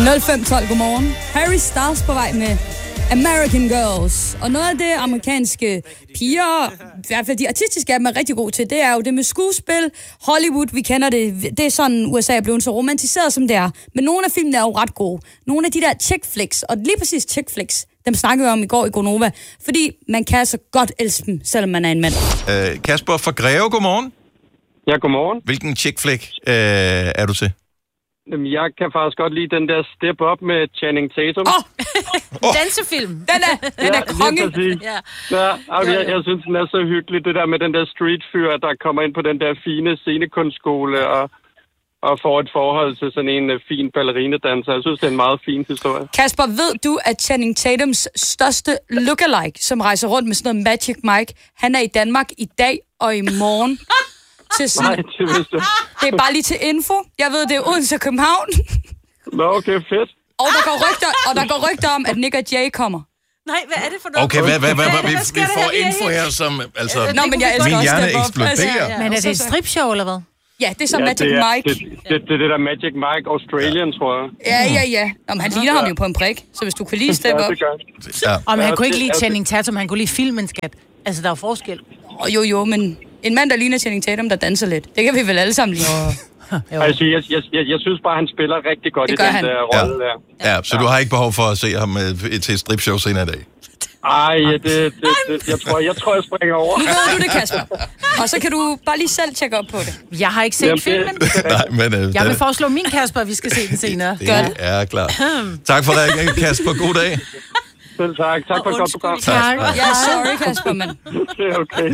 05:12, godmorgen. Harry Styles på vej med American Girls. Og noget af det amerikanske piger, i hvert fald de artistiske er man rigtig god til, det er jo det med skuespil, Hollywood, vi kender det. Det er sådan, USA er blevet så romantiseret, som det er. Men nogle af filmene er jo ret gode. Nogle af de der chick flicks, og lige præcis chick flicks, dem snakkede vi om i går i Gonova, fordi man kan så godt elske dem, selvom man er en mand. Kasper fra Greve, godmorgen. Ja, godmorgen. Hvilken chick flick er du til? Jeg kan faktisk godt lide den der Step Up med Channing Tatum. Dansefilm. Den er konge. Jeg synes, den er så hyggelig, det der med den der streetfyr, der kommer ind på den der fine scenekunstskole og får et forhold til sådan en fin ballerinadanser. Jeg synes, det er en meget fin historie. Kasper, ved du, at Channing Tatums største lookalike, som rejser rundt med sådan noget Magic Mike, han er i Danmark i dag og i morgen? Nej, det vidste jeg. Det er bare lige til info. Jeg ved, det er Odense og København. Nå, okay, fedt. Og der går rygter om, at Nick og Jay kommer. Nej, hvad er det for noget? Okay, vi får info her, som altså... Nå, men jeg elsker min også hjerne Step Up. eksploderer. Men er det et stripshow, eller hvad? Ja, det er så Magic Mike. Det er det der Magic Mike Australian, tror jeg. Ja. Nå, men han ligner ham jo på en prik, så hvis du kan lide Step Up... det gør. Ja. Og han kunne ikke lide Channing Tatum, han kunne lide filmen, skat. Altså, der er forskel. Jo, men en mand, der ligner Channing Tatum, der danser lidt. Det kan vi vel alle sammen lide. Altså, jeg synes bare, han spiller rigtig godt i den der rolle der. Ja, så du har ikke behov for at se ham til et stripshow senere i dag? Ej, jeg tror, jeg springer over. Nu ved du det, Kasper. Og så kan du bare lige selv tjekke op på det. Jeg har ikke set filmen. Nej, men... Jeg vil foreslå min Kasper, vi skal se den senere. Det er klart. Tak for det, Kasper. God dag. Selv tak. Tak for et godt program. Tak. Ja, sorry, Kasper, men... Det er okay.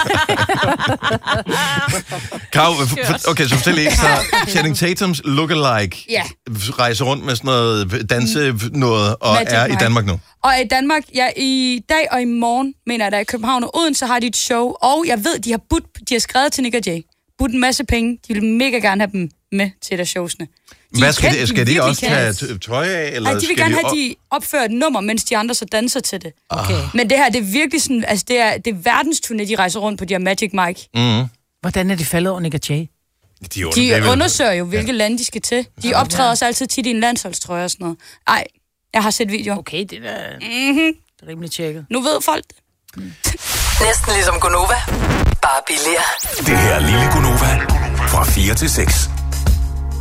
Kav, okay, så fortæl lige. Så Channing Tatums lookalike rejser rundt med sådan noget danse noget, og Magic er i Mike. Danmark nu. Og i Danmark, i dag og i morgen, mener jeg, der i København og Odense har de et show, og jeg ved, de har skrevet til Nick og Jay. Budt en masse penge. De vil mega gerne have dem med til deres showsene. Hvad skal de også tage tøj af? Eller de vil gerne have, de opfører et nummer, mens de andre så danser til det. Okay. Men det her, det er virkelig sådan, altså det er verdensturné, de rejser rundt på de her Magic Mike. Mm. Hvordan er de faldet over Nick og Jay? De undersøger jo, hvilke lande de skal til. De optræder også altid tit i en landsholdstrøje og sådan noget. Ej, jeg har set videoer. Okay, det er rimelig tjekket. Nu ved folk det. Næsten ligesom Gonova, bare billigere. Det her er lille Gonova fra 4 til 6.